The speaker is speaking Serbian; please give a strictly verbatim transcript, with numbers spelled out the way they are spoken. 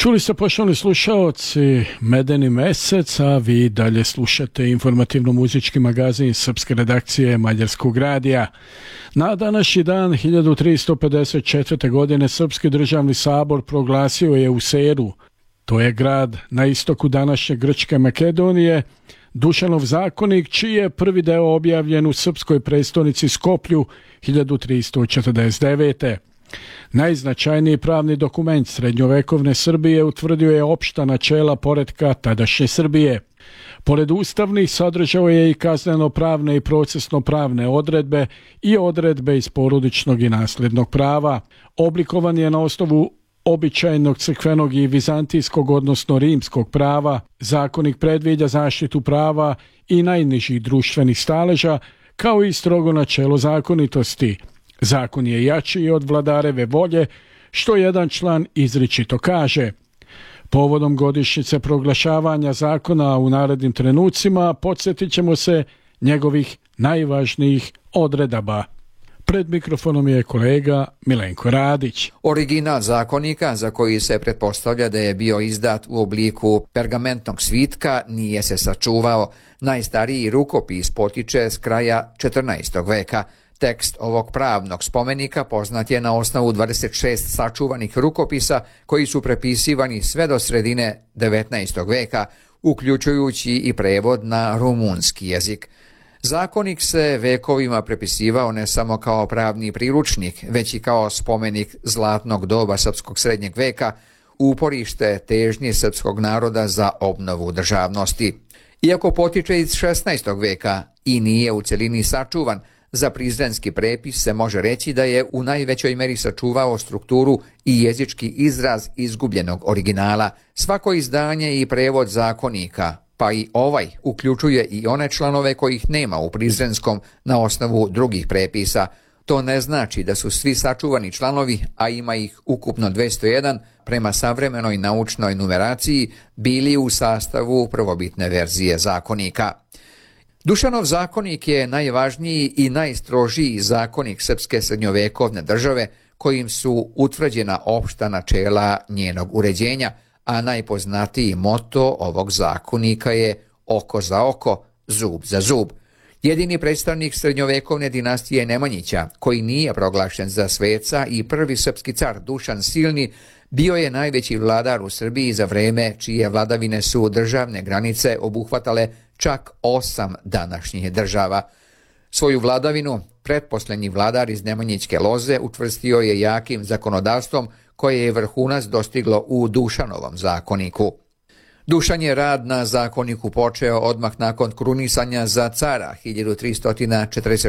Čuli ste, poštovani slušaoci, Medeni mesec, a vi dalje slušate informativno-muzički magazin srpske redakcije Mađarskog radija. Na današnji dan hiljadu tristo pedeset četvrte. godine Srpski državni sabor proglasio je u Seru, to je grad na istoku današnje Grčke Makedonije, Dušanov zakonik, čiji je prvi deo objavljen u srpskoj prestonici Skoplju hiljadu tristo četrdeset devete. Najznačajniji pravni dokument srednjovekovne Srbije utvrdio je opšta načela poretka tadašnje Srbije. Pored ustavnih sadržao je i kazneno-pravne i procesno-pravne odredbe i odredbe iz porodičnog i naslednog prava. Oblikovan je na osnovu običajnog crkvenog i vizantijskog, odnosno rimskog prava. Zakonik predviđa zaštitu prava i najnižih društvenih staleža, kao i strogo načelo zakonitosti. Zakon je jači od vladareve volje, što jedan član izričito kaže. Povodom godišnjice proglašavanja zakona u narednim trenucima podsjetit ćemo se njegovih najvažnijih odredaba. Pred mikrofonom je kolega Milenko Radić. Original zakonika, za koji se pretpostavlja da je bio izdat u obliku pergamentnog svitka, nije se sačuvao. Najstariji rukopis potiče s kraja četrnaestog. veka. Tekst ovog pravnog spomenika poznat je na osnovu dvadeset šest sačuvanih rukopisa koji su prepisivani sve do sredine devetnaestog. veka, uključujući i prevod na rumunski jezik. Zakonik se vekovima prepisivao ne samo kao pravni priručnik, već i kao spomenik zlatnog doba srpskog srednjeg veka, uporište težnje srpskog naroda za obnovu državnosti. Iako potiče iz šesnaestog. veka i nije u celini sačuvan, za prizrenski prepis se može reći da je u najvećoj meri sačuvao strukturu i jezički izraz izgubljenog originala. Svako izdanje i prevod zakonika, pa i ovaj, uključuje i one članove kojih nema u prizrenskom na osnovu drugih prepisa. To ne znači da su svi sačuvani članovi, a ima ih ukupno dvesta jedan, prema savremenoj naučnoj numeraciji, bili u sastavu prvobitne verzije zakonika. Dušanov zakonik je najvažniji i najstrožiji zakonik srpske srednjovekovne države, kojim su utvrđena opšta načela njenog uređenja, a najpoznatiji moto ovog zakonika je oko za oko, zub za zub. Jedini predstavnik srednjovekovne dinastije Nemanjića, koji nije proglašen za sveca, i prvi srpski car Dušan Silni, bio je najveći vladar u Srbiji za vreme čije vladavine su državne granice obuhvatale čak osam današnjih država. Svoju vladavinu pretposlednji vladar iz Nemanjićke loze učvrstio je jakim zakonodavstvom koje je vrhunac dostiglo u Dušanovom zakoniku. Dušan je rad na zakoniku počeo odmah nakon krunisanja za cara hiljadu tristo četrdeset